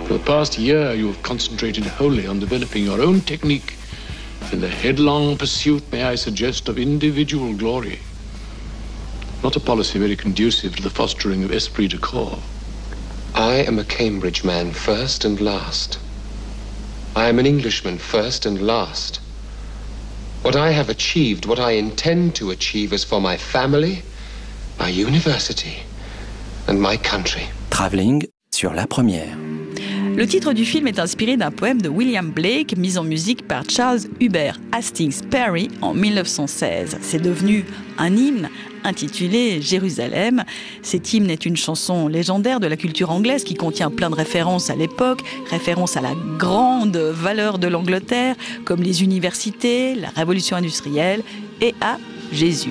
For the past year, you have concentrated wholly on developing your own technique in the headlong pursuit, may I suggest, of individual glory. Not a policy very conducive to the fostering of esprit de corps. I am a Cambridge man first and last. I am an Englishman first and last. What I have achieved, what I intend to achieve is for my family, my university and my country. Travelling sur la première. Le titre du film est inspiré d'un poème de William Blake, mis en musique par Charles Hubert Hastings Perry en 1916. C'est devenu un hymne intitulé Jérusalem. Cet hymne est une chanson légendaire de la culture anglaise qui contient plein de références à l'époque, références à la grande valeur de l'Angleterre, comme les universités, la révolution industrielle et à Jésus.